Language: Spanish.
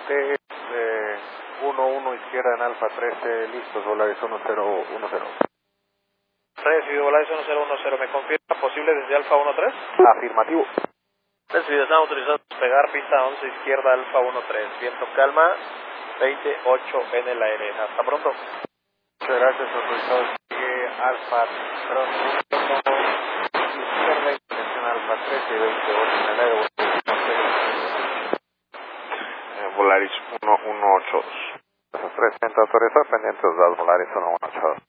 T 11 izquierda en Alfa 13, listos, Volaris 1010. Recibido Volaris 1010, ¿me confirma posible desde Alfa 13? Afirmativo. Recibido, están autorizados a despegar, pista 11 izquierda, Alfa 13, viento calma, 28 en el aire, hasta pronto. Muchas gracias, autorizado, sigue Alfa, perdón, izquierda, intención Alfa 13, 28 en el aire, Volaris 1182. 3 autorizado, pendientes 2, Volaris 1182.